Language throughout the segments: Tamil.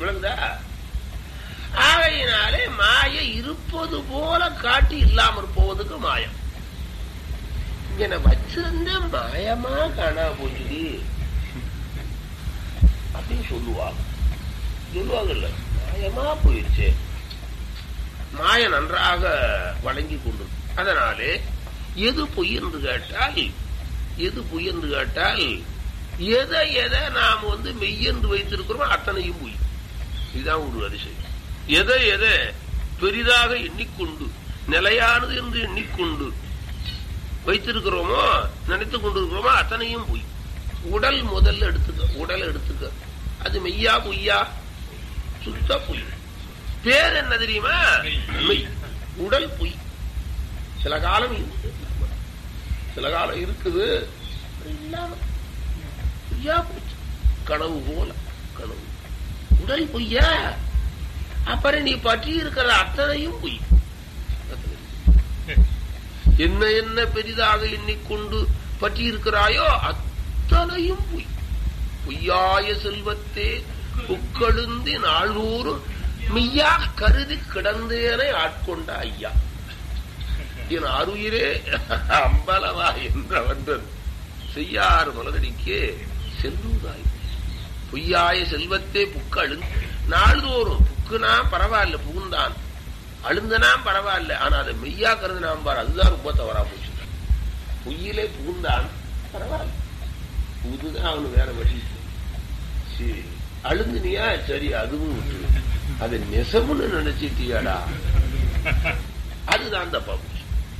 விளங்குதா? ஆகையினாலே மாய இருப்பது போல காட்டி இல்லாமற் போவதுக்கு மாயம். இங்க வச்சிருந்த மாயமா காணா போச்சு அப்படின்னு சொல்லுவாங்கல்ல, மாயமா போயிடுச்சு. மாய நன்றாக வழங்கி கொண்டு. அதனாலே எது பொய் என்று கேட்டால் எதை எதை நாம் மெய்யென்று வைத்திருக்கிறோமோ அத்தனையும் பொய். இதுதான் ஒரு அதிசயம். எதை பெரிதாக எண்ணிக்கொண்டு நிலையானது என்று எண்ணிக்கொண்டு வைத்திருக்கிறோமோ, நினைத்துக் கொண்டிருக்கிறோமோ அத்தனையும் பொய். உடல் முதல்ல எடுத்துக்க, அது மெய்யா பொய்யா? சுத்த பொய். பேர் என்ன தெரியுமா? மெய். உடல் பொய். சில காலம் இருக்குது, பொய்யா போச்சு. கனவு போல கனவு. உடல் பொய்யா? அப்புறம் நீ பற்றி இருக்கிற அத்தனையும் பொய். என்ன என்ன பெரிதாக எண்ணிக்கொண்டு பற்றி இருக்கிறாயோ அத்தனையும் பொய். பொய்யாய செல்வத்தே புக்கழுந்தி நாள்தோறும் மெய்யா கருதி கிடந்தேனை ஆட்கொண்ட ஐயா என் அருயிரே அம்பலவா என்ற வந்தன் செய்யாறு மலரடிக்கே செல்லுதாய். பொய்யாய செல்வத்தே புக்கு அழுந்து நாள்தோறும். புக்குனா பரவாயில்ல, புகுந்தான். அழுந்தனா பரவாயில்ல, ஆனா அதை மெய்யா கருது நாம் பாரு, அதுதான் ரொம்ப தவறா போச்சு. பொய்யிலே புகுந்தான் பரவாயில்ல, புகுதுதான் அவனு வேற வழி. சரி அழுந்துனியா, சரி அதுவும் விட்டு அதை நெசமுன்னு நினைச்சிட்டியாடா, அதுதான் தப்பா போச்சு.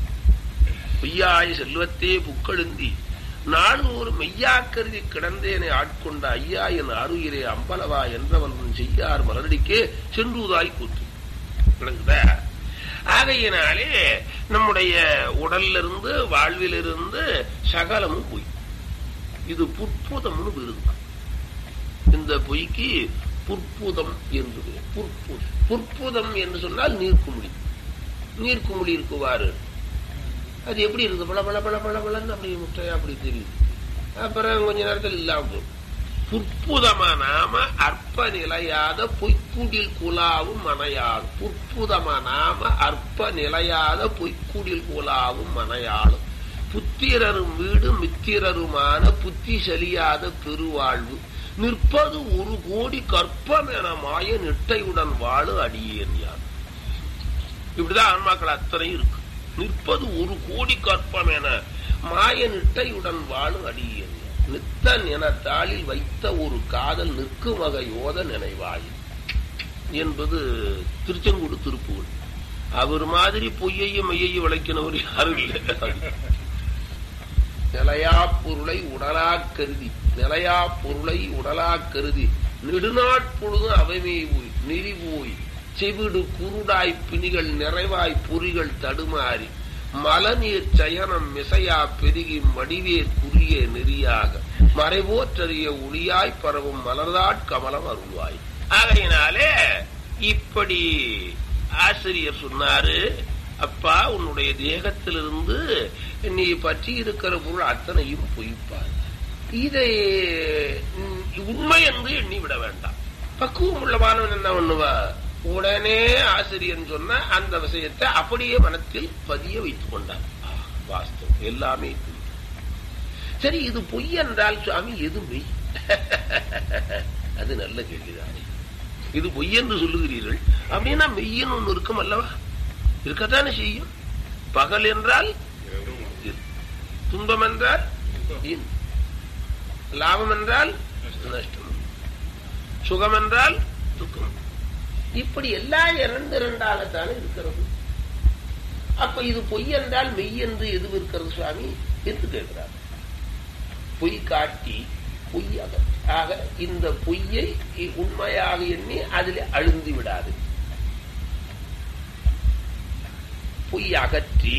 பொய்யாய செல்வத்தே புக்கழுந்தி நாள்தோறும் மெய்யா கருதி கிடந்தேனை ஆட்கொண்ட ஐயா என் அருயிரே அம்பலவா என்றவன் செய்யார் மலரடிக்கே சென்றுதாய் கூத்து. விளங்குதா? ஆகையினாலே நம்முடைய உடலிலிருந்து வாழ்விலிருந்து சகலமும் பொய். இது புற்புதம்னு விருது. இந்த பொய்க்கு புற்புதம் என்று. புற்புதம் என்று சொன்னால் நீர்க்குமிழி இருக்குவாரு. அது எப்படி இருக்கு? பல பல பல பல பலன்னு அப்படி முட்டையா அப்படி தெரியுது. அப்புறம் கொஞ்ச நேரத்தில் இல்லாம போகும். புற்புதமானாம அற்ப நிலையாத பொய்க்குடில் குலாவும் மனையாளும். புற்புதமானாம அற்ப நிலையாத பொய்க்குடில் குலாவும் மனையாளும். புத்திரரும் வீடு மித்திரருமான புத்தி செலியாத பெருவாழ்வு நிற்பது 1 கோடி கற்பம் என மாய நிட்டையுடன் வாழு அடியேன் யார். இப்படிதான் ஆன்மாக்கள் அத்தனை இருக்கு. நிற்பது 1 கோடி கற்பம் என மாய நிட்டையுடன் வாழு அடியேன் நித்தன் என தாளில் வைத்த ஒரு காதல் நிற்கும் வகை யோத நினைவாய் என்பது திருச்செங்கோடு திருப்புகள். அவர் மாதிரி பொய்யையும் மெய்யையும் விளக்கினவர் யாரும் இல்லை. நிலையா பொருளை உடலா கருதி நெடுநாட்பொழுது அவைமே போய் நெறி போய் செவிடு குருடாய் பிணிகள் நிறைவாய் பொறிகள் தடுமாறி மலநீர் சயனம் மிசையா பெருகி மடிவேர் குறிய நெறியாக மறைவோற்றறிய ஒளியாய் பரவும் மலர்தாட் கமலம் அருள்வாய். ஆகையினாலே இப்படி ஆசிரியர் சொன்னாரு, அப்பா உன்னுடைய தேகத்திலிருந்து நீ பற்றி இருக்கிற பொருள் அத்தனையும் பொய்ப்பார். இதை உண்மை என்று எண்ணி விட வேண்டாம். பக்குவம் உள்ளவானவன் என்ன பண்ணுவா, உடனே ஆசிரியன் சொன்ன அந்த விஷயத்தை அப்படியே மனத்தில் பதிய வைத்துக் கொண்டார். வாஸ்தவம் எல்லாமே சரி. இது பொய் என்றால் சுவாமி எது மெய்? அது நல்ல கேள்விதானே. இது பொய் என்று சொல்லுகிறீர்கள் அப்படின்னா மெய்யின் ஒன்று இருக்கும் அல்லவா? இருக்கத்தானே செய்யும். பகல் என்றால் துன்பம் என்றால் லாபம் என்றால் நஷ்டம், சுகம் என்றால் துக்கம். இப்படி எல்லாம் 2 இருக்கிறது. அப்ப இது பொய் என்றால் மெய் என்று எது இருக்கிறது சுவாமி என்று கேட்கிறார். பொய் காட்டி பொய்யாக ஆக இந்த பொய்யை உண்மையாக எண்ணி அதில் அழுந்தி விடாது. பொய் அகற்றி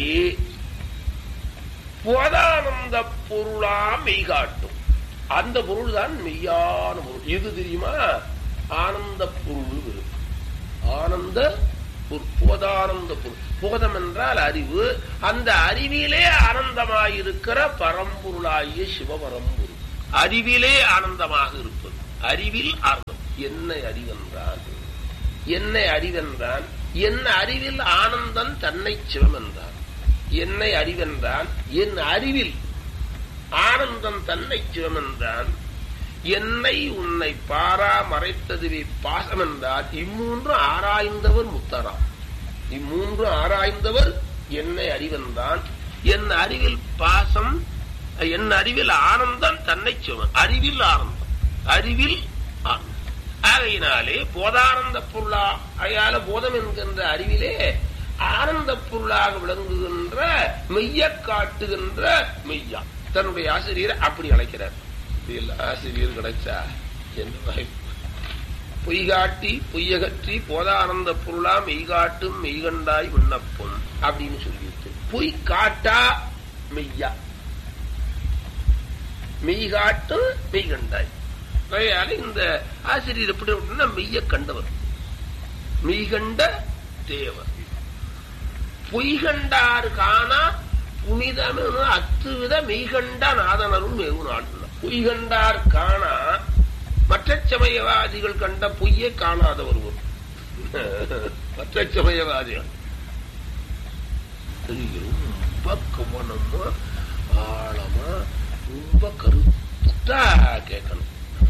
போதானந்த பொருளா மெய் காட்டும். அந்த பொருள் தான் மெய்யான பொருள். எது தெரியுமா? ஆனந்த பொருள். ஆனந்த போதானந்த பொருள். போதம் என்றால் அறிவு. அந்த அறிவிலே ஆனந்தமாயிருக்கிற பரம்பொருளாகிய சிவபரம்பொருள். அறிவிலே ஆனந்தமாக இருப்பது. அறிவில் ஆனந்தம். என்னை அறிவென்றான். என்னை அறிவென்றான். என் அறிவில் ஆனந்தன் தன்னை சிவம் என்றான். என்னை அறிவென்றான். என் அறிவில் ஆனந்தன் தன்னை சிவம் என்றான். என்னை உன்னை பாரா மறைத்ததுவே பாசம் என்றால் இம்மூன்று ஆராய்ந்தவர் முத்தராம். இம்மூன்று ஆராய்ந்தவர் என்னை அறிவென்றான். என் அறிவில் பாசம், என் அறிவில் ஆனந்தம் தன்னை சிவன். அறிவில் ஆனந்தம், அறிவில் ஆனந்தம். ஆகையினாலே போதானந்த பொருளா, அயால போதம் என்கின்ற அறிவிலே ஆனந்த பொருளாக விளங்குகின்ற மெய்ய காட்டுகின்ற மெய்யா தன்னுடைய ஆசிரியர் அப்படி அழைக்கிறார். ஆசிரியர் கிடைச்சா என்ன பொய்காட்டி பொய்யகற்றி போதானந்த பொருளா மெய்காட்டும் மெய்கண்டாய் விண்ணப்பம் அப்படின்னு சொல்லிட்டு பொய் காட்டா மெய்யா, மெய்காட்டும் மெய்கண்டாய். இந்த ஆசிரியர் எப்படி அப்படின்னா மெய்ய கண்டவர், மெய்கண்ட தேவர். பொய்கண்டாறு காணா புனிதமெனு அத்துவித மெய்கண்ட நாதனரும் மேவு நாடு. பொய்கண்டார் காணா மற்ற சமயவாதிகள் கண்ட பொய்யை காணாத ஒருவர். மற்ற சமயவாதிகள் ரொம்ப கவனமா ஆழமா ரொம்ப கருத்தா கேட்கணும்.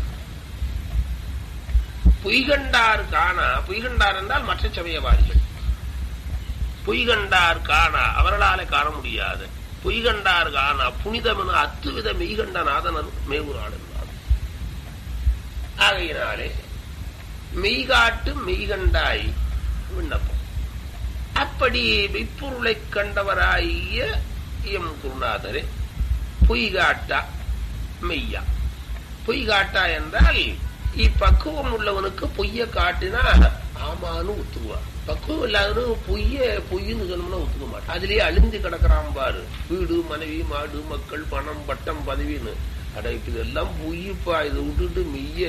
பொய்கண்டார் காணா, பொய்கண்டார் என்றால் மற்ற சமயவாதிகள். பொய்கண்டார் காணா அவர்களாலே காண முடியாது. பொய்கண்டார் காணா புனிதமென அத்துவித மெய்கண்ட நாதனர் மேவுநாடு என்றார். ஆகையினாலே மெய்காட்டு மெய்கண்டாய் விண்ணப்பம். அப்படி மெய்ப்பொருளை கண்டவராகிய எம் குருநாதரே பொய்காட்டா மெய்யா. பொய்காட்டா என்றால் இப்பக்குவம் உள்ளவனுக்கு பொய்ய காட்டினா ஆமான்னு ஒத்துக்குவான். பக்குவம் இல்லாதவனு பொய்ன்னு சொன்னோம்னா ஒத்துக்க மாட்டான். அதுலயே அழிந்து கிடக்கிறான் பாரு. வீடு மனைவி மாடு மக்கள் பணம் பட்டம் பதவின்னு அடைப்பு இதெல்லாம் பொய்ப்பா. இதை விட்டுட்டு மெய்ய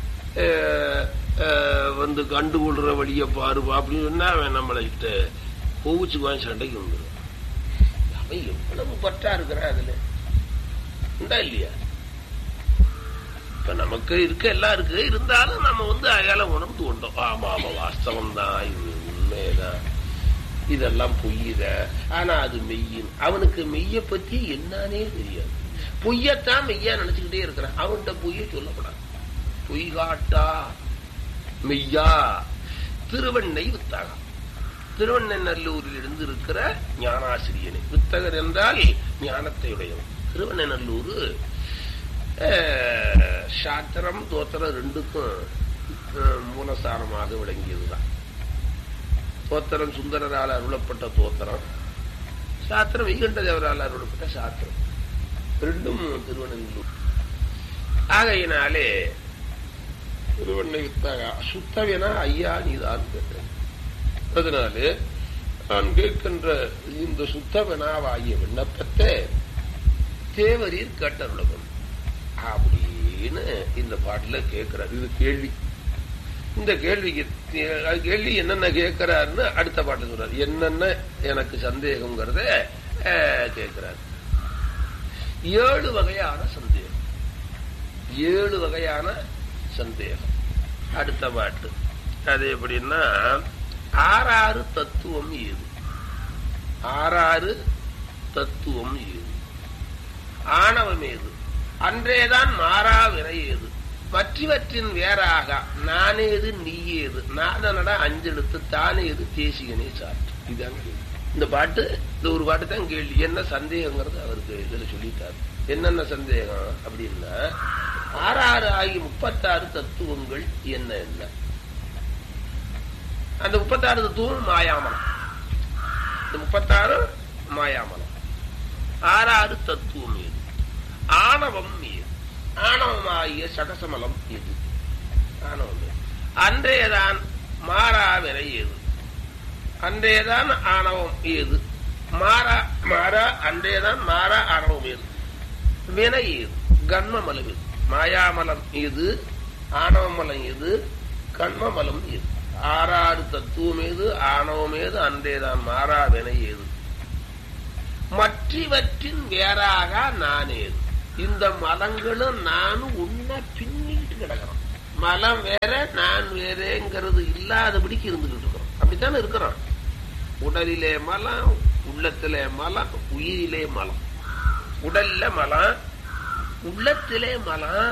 வந்து கண்டுகொள்ற வழிய பாருப்பா அப்படின்னு சொன்னா அவன் நம்மள்கிட்ட கோவிச்சுக்குவான், சண்டைக்கு வந்துடும். அவன் எவ்வளவு பற்றா இருக்கிறான் அதுல உண்டா இல்லையா? இப்ப நமக்கு இருக்க எல்லாம் இருக்கு, இருந்தாலும் நம்ம வந்து அயால உணர்ந்து கொண்டோம். ஆமா ஆமா வாஸ்தவம் தான், இது உண்மைதான், இதெல்லாம் பொய்யுத. ஆனா அது மெய்யின். அவனுக்கு மெய்ய பத்தி என்னன்னே தெரியாது. பொய்யத்தான் மெய்யா நினைச்சுக்கிட்டே இருக்கிறான். அவன்கிட்ட பொய்ய சொல்லப்படாது. பொய்காட்டா மெய்யா. திருவண்ணை வித்தகா. திருவண்ணநல்லூரில் இருந்து இருக்கிற ஞானாசிரியனை. வித்தகர் என்றால் ஞானத்தை உடையவன். திருவண்ணநல்லூர் சாத்திரம் தோத்திரம் ரெண்டுக்கும் மூலஸ்தானமாக விளங்கியதுதான். தோத்திரம் சுந்தரரால் அருளப்பட்ட தோத்திரம், சாத்திரம் வைகண்ட தேவரால் அருளப்பட்ட சாத்திரம், ரெண்டும் திருவண்ணநல்லூர். ஆகையினாலே திருவண்ணை வித்தகா சுத்தவென ஐயா நீதான் கேட்டேன். அதனாலே நான் கேட்கின்ற இந்த சுத்தவெனாவாகிய விண்ணப்பத்தை தேவரீர் கேட்டருளவன் அப்படின்னு இந்த பாட்டுல கேட்கிறார். இது கேள்வி. இந்த கேள்விக்கு கேள்வி என்னென்ன கேட்கிறாருன்னு அடுத்த பாட்டு சொல்றாரு. என்னென்ன எனக்கு சந்தேகம்ங்கிறத கேட்கிறார். 7 வகையான சந்தேகம். 7 வகையான சந்தேகம். அடுத்த பாட்டு அது எப்படின்னா 6 தத்துவம் ஏது. 6 தத்துவம் ஏது. ஆணவம் ஏது. அன்றேதான் மாறா வினை ஏது. மற்றவற்றின் வேறாக நானேது நீயேது. நாதனடா 5 எழுத்து தானேது தேசிகனே சாட்டு. இதுதான் இந்த பாட்டு. இந்த ஒரு பாட்டு தான் கேள்வி. என்ன சந்தேகங்கிறது அவருக்கு இதுல சொல்லிட்டாரு. என்னென்ன சந்தேகம் அப்படின்னா 6 ஆகி 36 தத்துவங்கள் என்ன என்ன. அந்த 36 தத்துவம் மாயாமலம். இந்த 36 மாயாமலம். 6 தத்துவம் ஏது. ஆணவம் ஏது. ஆணவமாகிய சகசமலம் எது. ஆணவம் ஏது. அன்றேதான் மாறாவினை ஏது. அன்றேதான் ஆணவம் ஏது. மாறா அன்றேதான் மாறா ஆணவம் ஏது. வினை ஏது. கண்மமலம் ஏது. மாயாமலம் ஏது. ஆணவமலம் ஏது. கண்மமலம் ஏது. 6 தத்துவம் ஏது. ஆணவம் ஏது. அன்றேதான் மாறா வினை ஏது. மற்றவற்றின் வேறாக நான் ஏது. இந்த மலங்களும் நானும் ஒன்னா பின்னிட்டு கிடக்கிறோம். மலம் வேற நான் வேறேங்கிறது இல்லாதபடிக்கு இருந்துகிட்டு இருக்கிறோம். அப்படித்தானே இருக்கிறோம். உடலிலே மலம், உள்ளத்திலே மலம், உயிரிலே மலம். உடல்ல மலம், உள்ளத்திலே மலம்,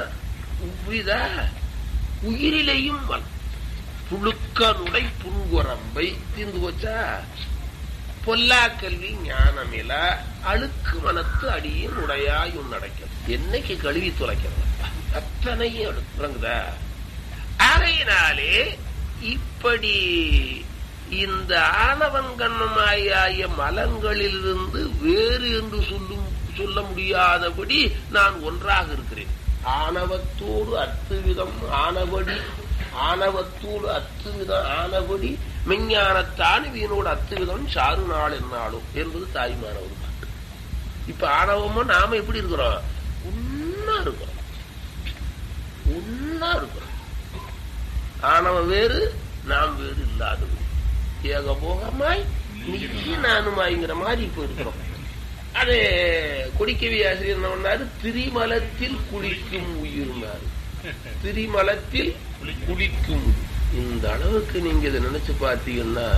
உயிரிலேயும் மலம். புழுக்கனுடை புன்குரம்பை தீர்ந்து போச்சா? பொல்லா கல்வி ஞானமில அழுக்கு மனத்து அடியின் உடையாய் உன்னடைக்கிறது. என்னைக்கு கழுவி துளைக்கிறது அத்தனையும் எடுத்துறங்குதா? ஆகையினாலே இப்படி இந்த ஆணவங்கண்ணமாய மலங்களிலிருந்து வேறு என்று சொல்ல முடியாதபடி நான் ஒன்றாக இருக்கிறேன். ஆணவத்தோடு அத்துவிதம் ஆனபடி, ஆணவத்தோடு அத்துவிதம் ஆனபடி மெஞ்ஞானத்தான் இவனோடு அத்துவிதம் சாறு நாள் என்னாலும் என்பது தாய்மான ஒரு பாட்டு. இப்ப ஆணவமும் நாம எப்படி இருக்கிறோம்? ஒன்னா இருக்கிறோம், ஒன்னா இருக்கிறோம். ஆணவம் வேறு, நாம் வேறு இல்லாதது. ஏகபோகமாய் நீ நானுமாய்ங்கிற மாதிரி இப்ப இருக்கிறோம். அதே கொடிக்கவி ஆசிரியர் என்ன பண்ணாரு? திரிமலத்தில் குளிக்கும் உயிர்னாரு. திரிமலத்தில் குளிக்கும். இந்த அளவுக்கு நீங்க இதை நினைச்சு பார்த்தீங்கன்னா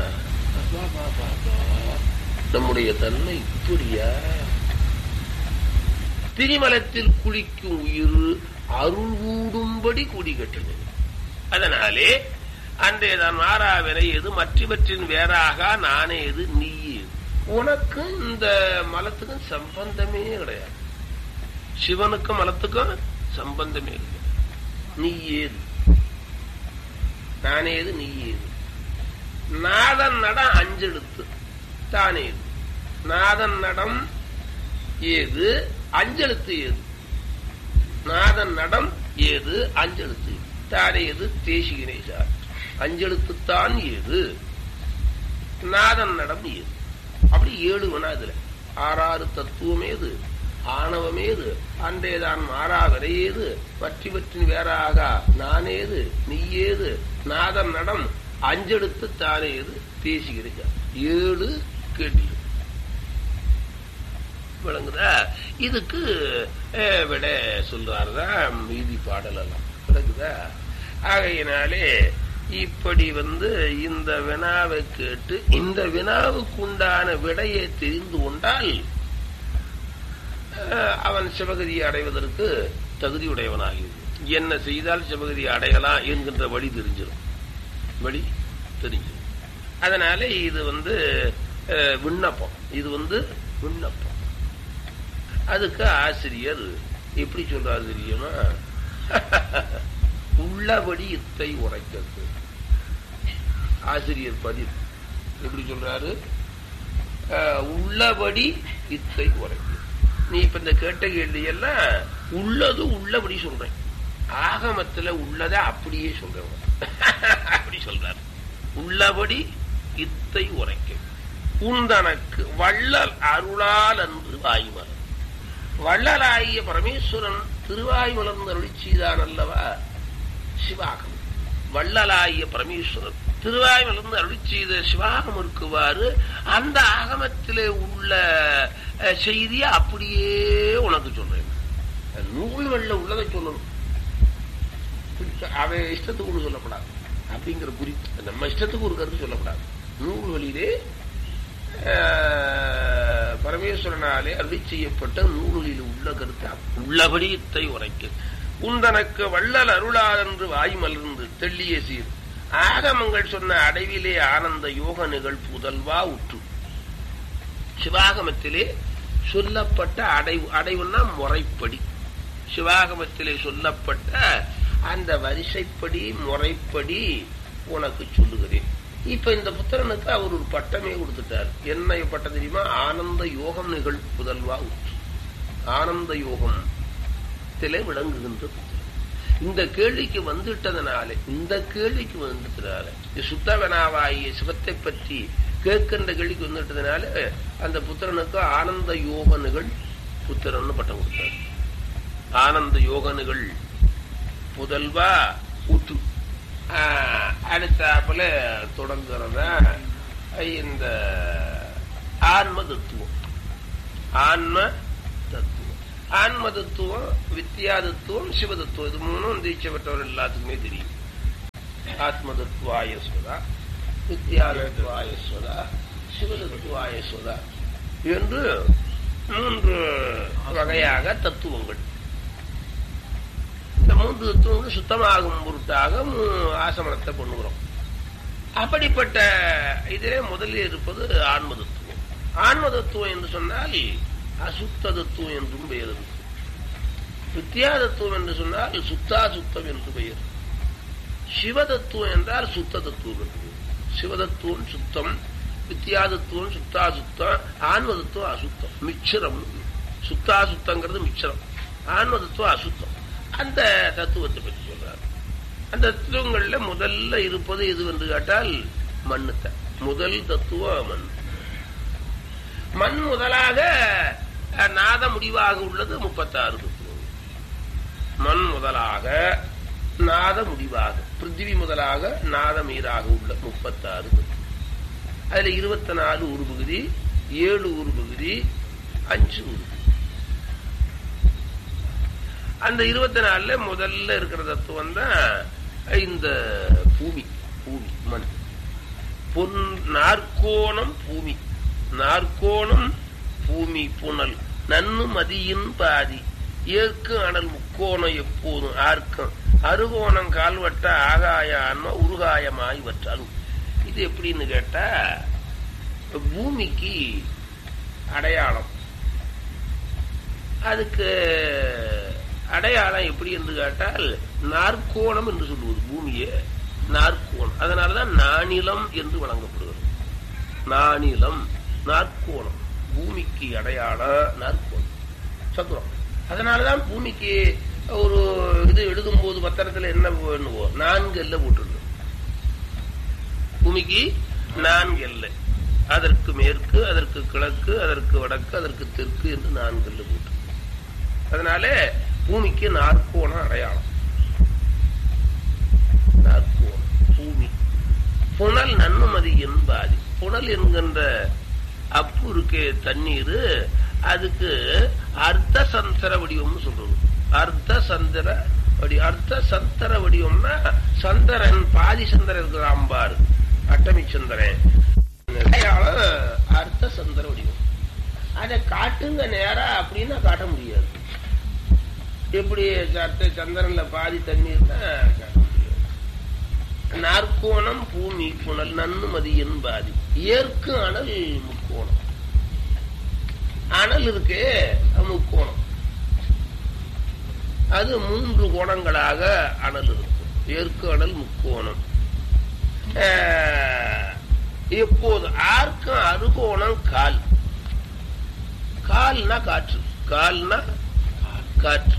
நம்முடைய தன்மை இப்படியா? திரிமலத்தில் குளிக்கும் உயிர் அருள் கூடும்படி குடி கட்டினது. அதனாலே அன்றேதான் மாறாவினை எது மற்றவற்றின் வேறாக நானே எது நீ எது. உனக்கு இந்த மலத்துக்கும் சம்பந்தமே கிடையாது. சிவனுக்கும் மலத்துக்கும் சம்பந்தமே இல்லை. நீ ஏது, நானே எது, நீ ஏது. நாதன் நடம் அஞ்செழுத்து தானே ஏது. நாதன் நடம் ஏது, அஞ்செழுத்து ஏது. நாதன் நடம் ஏது, அஞ்செழுத்து தானே ஏது. தேசிகனே சார் அஞ்செழுத்துத்தான் ஏது, நாதன் நடம் ஏது. அப்படி 7 வேணா இதுல 6 தத்துவம் ஏது, ஆணவம் ஏது, அன்றேதான் மாறா விரையேது, பற்றிவற்றின் வேறாக நானேது, நீயேது, நாதன் நடம் அஞ்செடுத்து தானேது, பேசுகிறீங்க. 7 கேள்வி விளங்குதா? இதுக்கு விட சொல்றாருதான் மீதி பாடல் எல்லாம் விளங்குதா? ஆகையினாலே இப்படி இந்த வினாவை கேட்டு இந்த வினாவுக்கு உண்டான விடையை தெரிந்து கொண்டால் அவன் சிவகதியை அடைவதற்கு தகுதியுடையவனாகிறது. என்ன செய்தால் சிவகதியை அடையலாம் என்கின்ற வழி தெரிஞ்சிடும், வழி தெரிஞ்சிடும். அதனால இது விண்ணப்பம், இது விண்ணப்பம். அதுக்கு ஆசிரியர் எப்படி சொல்றாரு தெரியுமா? உள்ளபடி இத்தை உரைக்கிறது. ஆசிரியர் பதில் எப்படி சொல்றாரு? உள்ளபடி இத்தை உரைக்கிறது. நீ இப்ப இந்த கேட்ட கேள்வி எல்லாம் உள்ளது உள்ளபடி சொல்றேன், ஆகமத்துல உள்ளத அப்படியே சொல்றேன். அப்படி சொல்றாரு. உள்ளபடி இத்தை உரைக்க உந்தனக்கு வள்ளல் அருளால் அன்று வாய்மலர். வள்ளலாகிய பரமேஸ்வரன் திருவாய் மலர்ந்து அருளி செய்தான் அல்லவா சிவாகம். வள்ளலாகிய பரமேஸ்வரன் திருவாய் மலர்ந்து அருளி செய்த சிவாகம் இருக்குவாரு. அந்த ஆகமத்திலே உள்ள செய்திய அப்படியே உனக்கு சொல்றேன். நூல்கள்ல உள்ளதை சொல்லணும், அவ இஷ்டத்துக்கு ஒண்ணு சொல்லப்படாது. அப்படிங்கிற குறிப்பு நம்ம இஷ்டத்துக்கு ஒரு கருத்து சொல்லப்படாது. நூல்களிலே பரமேஸ்வரனாலே அருளி செய்யப்பட்ட நூல்களில் உள்ள கருத்து உள்ளபடி இத்தை உரைக்க உந்தனக்கு வள்ளல் அருளால் என்று வாய் மலர்ந்து தெள்ளிய சீர் ஆகமங்கள் சொன்ன அடைவிலே ஆனந்த யோக நிகழ் புதல்வா உற்று. சிவாகமத்திலே சொல்லப்பட்ட அடைவுன்னா முறைப்படி, சிவாகமத்திலே சொல்லப்பட்ட அந்த வரிசைப்படி முறைப்படி உனக்கு சொல்லுகிறேன். இப்ப இந்த புத்திரனுக்கு அவர் ஒரு பட்டமே கொடுத்துட்டார். என்ன பட்டம் தெரியுமா? ஆனந்த யோகம் நிகழ் புதல்வா உற்று. ஆனந்த யோகம் விளங்குகின்ற புத்திரன். இந்த கேள்விக்கு வந்துட்டதுனால, இந்த கேள்விக்கு வந்துட்டதுனால, சுத்தவனாவாகிய சிவத்தை பற்றி கேட்கின்ற கேள்விக்கு வந்துட்டதுனால அந்த புத்திரனுக்கு ஆனந்த யோக நிகழ் புத்திரன் பட்டம் கொடுத்தார். ஆனந்த யோக நிகழ் புதல்வா ஊற்று. அடுத்தாப்புல தொடங்குறத இந்த ஆன்ம தத்துவம். ஆன்ம தத்துவம் ஆன்ம தத்துவம், வித்யா தத்துவம், சிவதத்துவம். இது மூணும் தீட்சை பெற்றவர் எல்லாத்துக்குமே தெரியும். ஆத்ம தத்துவாயஸ்வதா, வித்யா தத்துவாயஸ்வதா, சிவதத்துவாயஸ்வதா என்று 3 வகையாக தத்துவங்கள். இந்த 3 தத்துவங்கள் சுத்தமாகும் பொருட்டாக ஆசமனத்தை பண்ணுகிறோம். அப்படிப்பட்ட இதிலே முதலில் இருப்பது ஆன்ம தத்துவம். ஆன்ம தத்துவம் என்று சொன்னால் அசுத்த தத்துவம் என்றும் பெயர். வித்யா தத்துவம் என்று சொன்னால் சுத்தாசுத்தம் என்று பெயர். சிவதத்துவம் என்றால் சுத்த தத்துவம் என்று. சிவதத்துவம் சுத்தம், வித்யா தத்துவம் சுத்தாசுத்தம், ஆன்ம தத்துவம் அசுத்தம், மிச்சரம். சுத்தாசுத்தங்கிறது மிச்சரம், ஆன்ம தத்துவம் அசுத்தம். அந்த தத்துவத்தை பற்றி சொல்றார். அந்த தத்துவங்கள்ல முதல்ல இருப்பது எது என்று கேட்டால் மண்ணுத்த. முதல் தத்துவம் மண். மண் முதலாக நாத முடிவாக உள்ளது 36 தத்துவம். மண் முதலாக நாத முடிவாக, பிருத்திவி முதலாக நாதமீராக உள்ள 36 தத்துவம். அதுல 24 உருபகுதி, 7 உருபகுதி, 5 உருபகுதி. அந்த 24ல முதல்ல இருக்கிற தத்துவம் தான் இந்த பூமி. பூமி மண். நாற்கோணம் பூமி. நாற்கோணம் பூமி புனல் நன்னு மதியின் பாதி ஏற்கு அனல் முக்கோணம் எப்போதும் ஆர்க்கம் அருகோணம் கால்வட்ட ஆகாய ஆன்மா உருகாயமாய் வற்றாலும். இது எப்படின்னு கேட்டா பூமிக்கு அடையாளம். அதுக்கு அடையாளம் எப்படி என்று கேட்டால் நாற்கோணம் என்று சொல்லுவது. பூமியே நாற்கோணம். அதனாலதான் நானிலம் என்று வழங்கப்படுகிறது. நானிலம், நாற்கோணம். பூமிக்கு அடையாளம் நாற்கோணம், சதுரம். அதனாலதான் பூமிக்கு ஒரு இது எழுதும் போது பத்திரத்துல என்ன பண்ணுவோம், 4 எல்லை போட்டுருந்தோம். பூமிக்கு 4 எல்லை. அதற்கு மேற்கு, அதற்கு கிழக்கு, அதற்கு வடக்கு, அதற்கு தெற்கு என்று 4 எல்லை போட்டு. அதனால பூமிக்கு நாற்கோணம் அடையாளம். நாற்கோணம் பூமி. புனல் நன்னுமதி என்பாதி. புனல் என்கின்ற அப்பு இருக்கே தண்ணீர், அதுக்கு அர்த்த சந்தர வடிவம்னு சொல்றது. அர்த்த சந்திர வடிவம். அர்த்த சந்தர வடிவம்னா சந்திரன் பாதி சந்திரன் இருக்கிறான் பாரு, அட்டமி சந்திரன். அர்த்த சந்திர வடிவம். அதை காட்டுங்க நேரா அப்படின்னா காட்ட முடியாது. எப்படி சந்திரன்ல பாதி தண்ணீர் காட்ட முடியாது. நாற்கோணம் பூமி புனல் நன்னு மதியின் பாதி ஏற்கு அனல் முக்கோணம். அனல் இருக்கு முக்கோணம். அது 3 கோணங்களாக அனல் இருக்கும். ஏற்கு அனல் முக்கோணம். எப்போது ஆர்க்கம் அருகோணம் கால். கால்னா காற்று. கால்னா காற்று.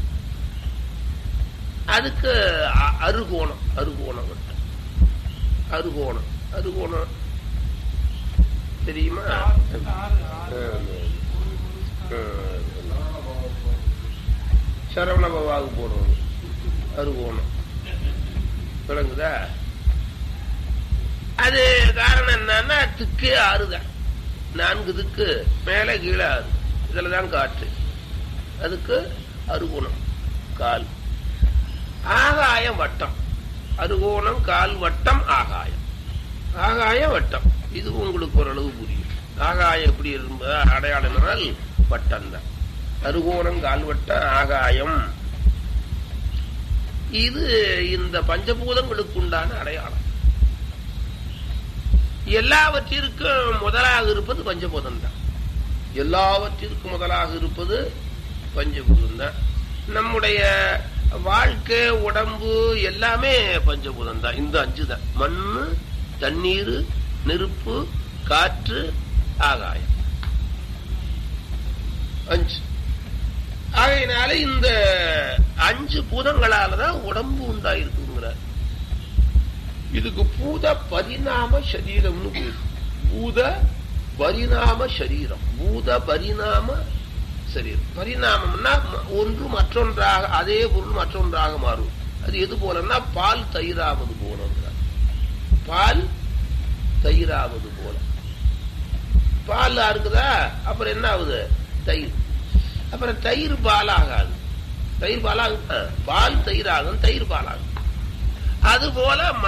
அதுக்கு அருகோணம். அருகோணம் அருகோணம். அருகோணம் தெரியுமா? சரவணபவாவுக்கு போடுறது அருகோணம். விளங்குதா? அது காரணம் என்னன்னா திக்கே 6 தான். 4 திக்கு மேல கீழே 6. இதுலதான் காற்று. அதுக்கு அருகோணம் கால். ஆகாயம் வட்டம். அருகோணம் கால் வட்டம் ஆகாயம். ஆகாய வட்டம். இது உங்களுக்கு ஓரளவு புரியும். ஆகாயம் எப்படி அடையாளம் என்றால் வட்டம் தான். அருகோணம் கால் வட்டம் ஆகாயம். இது இந்த பஞ்சபூதங்களுக்கு உண்டான அடையாளம். எல்லாவற்றிற்கும் முதலாக இருப்பது பஞ்சபூதம் தான். எல்லாவற்றிற்கும் முதலாக இருப்பது பஞ்சபூதம் தான். நம்முடைய வாழ்க்கை, உடம்பு எல்லாமே பஞ்சபூதம் தான். இந்த 5 தான். மண்ணு, தண்ணீர், நெருப்பு, காற்று, ஆகாயம். 5. ஆகையினால இந்த 5 பூதங்களாலதான் உடம்பு உண்டாயிருக்குங்கிறார். இதுக்கு பூத பரிணாம சரீரம்னு பேரு. பூத பரிணாம சரீரம். பூத பரிணாம சரீரம். பரிணாமம்னா ஒன்று மற்றொன்றாக, அதே பொருள் மற்றொன்றாக மாறும். அது எது போலன்னா பால் தயிராவது போல. பால் தயிராவது போல. பால் இருக்குதா, அப்புறம் என்ன ஆகுது? தயிர். அப்புறம் தயிர் பாலாகாது. தயிர் பாலாகும், பால் தயிராகும், தயிர் பாலாகும். அதுபோல